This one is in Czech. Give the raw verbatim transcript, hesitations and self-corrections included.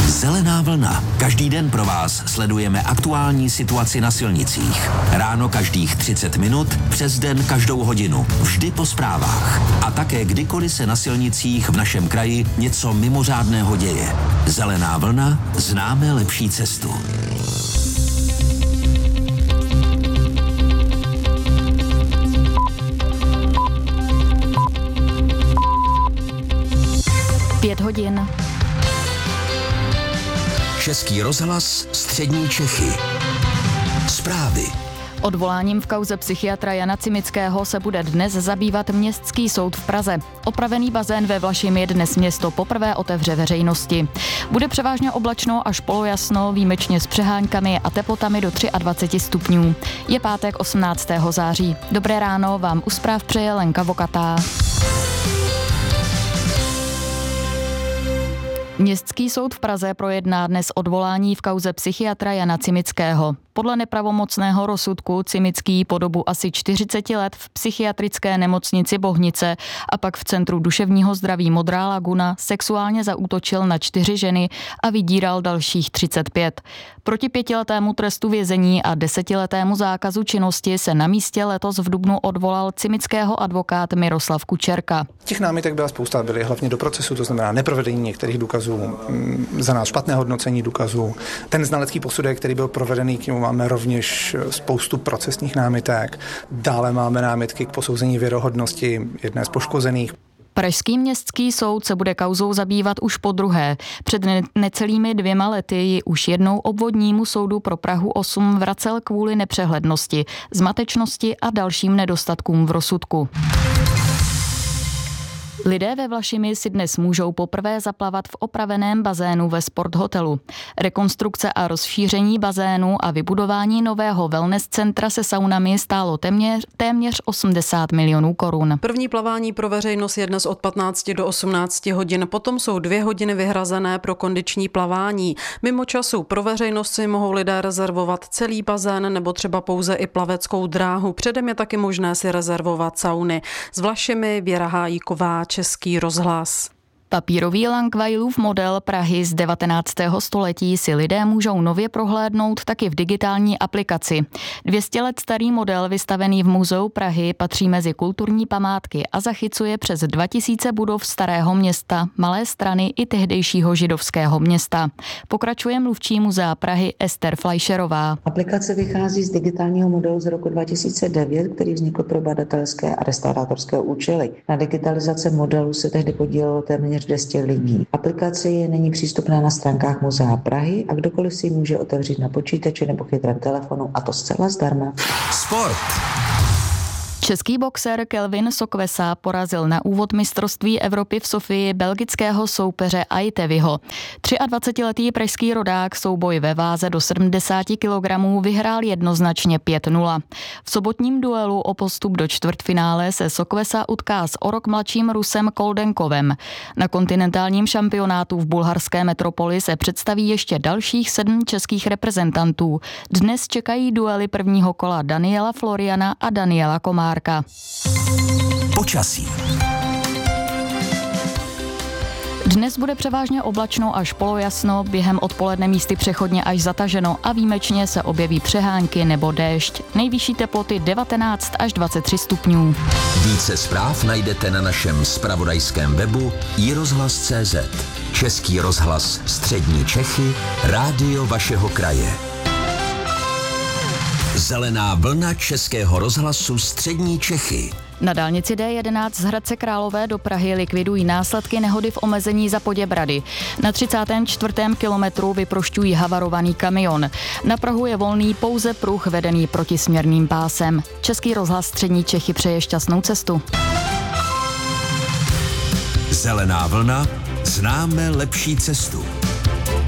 Zelená vlna. Každý den pro vás sledujeme aktuální situaci na silnicích. Ráno každých třicet minut, přes den každou hodinu. Vždy po zprávách. A také kdykoliv se na silnicích v našem kraji něco mimořádného děje. Zelená vlna. Známe lepší cestu. Pět hodin. Český rozhlas, střední Čechy. Zprávy. Odvoláním v kauze psychiatra Jana Cimického se bude dnes zabývat Městský soud v Praze. Opravený bazén ve Vlašimi dnes město poprvé otevře veřejnosti. Bude převážně oblačno až polojasno, výjimečně s přeháňkami a teplotami do dvacet tři stupňů. Je pátek osmnáctého září. Dobré ráno vám u zpráv přeje Lenka Vokatá. Městský soud v Praze projedná dnes odvolání v kauze psychiatra Jana Cimického. Podle nepravomocného rozsudku Cimický po dobu asi čtyřicet let v psychiatrické nemocnici Bohnice a pak v Centru duševního zdraví Modrá laguna sexuálně zaútočil na čtyři ženy a vydíral dalších třicet pět. Proti pětiletému trestu vězení a desetiletému zákazu činnosti se na místě letos v dubnu odvolal Cimického advokát Miroslav Kučerka. Těch námitek byla spousta, byly hlavně do procesu, to znamená neprovedení některých důkazů, za nás špatné hodnocení důkazů. Ten znalecký posudek, který byl provedený, k němu máme rovněž spoustu procesních námitek. Dále máme námitky k posouzení věrohodnosti jedné z poškozených. Pražský městský soud se bude kauzou zabývat už po druhé. Před ne- necelými dvěma lety ji už jednou obvodnímu soudu pro Prahu osm vracel kvůli nepřehlednosti, zmatečnosti a dalším nedostatkům v rozsudku. Lidé ve Vlašimi si dnes můžou poprvé zaplavat v opraveném bazénu ve sporthotelu. Rekonstrukce a rozšíření bazénu a vybudování nového wellness centra se saunami stálo téměř, téměř osmdesát milionů korun. První plavání pro veřejnost je dnes od patnácti do osmnácti hodin, potom jsou dvě hodiny vyhrazené pro kondiční plavání. Mimo času pro veřejnost si mohou lidé rezervovat celý bazén nebo třeba pouze i plaveckou dráhu. Předem je taky možné si rezervovat sauny. S Vlašimi Věra Hájíková, Český rozhlas. Papírový Langweilův model Prahy z devatenáctého století si lidé můžou nově prohlédnout taky v digitální aplikaci. dvě stě let starý model vystavený v Muzeu Prahy patří mezi kulturní památky a zachycuje přes dva tisíce budov starého města, Malé Strany i tehdejšího židovského města. Pokračuje mluvčí Muzea Prahy Ester Fleischerová. Aplikace vychází z digitálního modelu z roku dva tisíce devět, který vznikl pro badatelské a restaurátorské účely. Na digitalizaci modelu se tehdy podílelo téměř dvě stě lidí. Aplikace je nyní přístupná na stránkách Muzea Prahy a kdokoliv si ji může otevřít na počítači nebo chytrém telefonu, a to zcela zdarma. Sport. Český boxer Kelvin Sokvesa porazil na úvod mistrovství Evropy v Sofii belgického soupeře Aiteviho. dvacetitříletý pražský rodák souboj ve váze do sedmdesáti kilogramů vyhrál jednoznačně pět nula. V sobotním duelu o postup do čtvrtfinále se Sokvesa utká s o rok mladším Rusem Koldenkovem. Na kontinentálním šampionátu v bulharské metropoli se představí ještě dalších sedm českých reprezentantů. Dnes čekají duely prvního kola Daniela Floriana a Daniela Komárka. Počasí. Dnes bude převážně oblačno až polojasno, během odpoledne místy přechodně až zataženo a výjimečně se objeví přehánky nebo déšť. Nejvyšší teploty devatenáct až dvacet tři stupňů. Více zpráv najdete na našem zpravodajském webu i rozhlas tečka cé zet. Český rozhlas, střední Čechy, rádio vašeho kraje. Zelená vlna Českého rozhlasu střední Čechy. Na dálnici D jedenáct z Hradce Králové do Prahy likvidují následky nehody v omezení za Poděbrady. Na třicátém čtvrtém kilometru vyprošťují havarovaný kamion. Na Prahu je volný pouze pruh vedený protisměrným pásem. Český rozhlas střední Čechy přeje šťastnou cestu. Zelená vlna. Známe lepší cestu.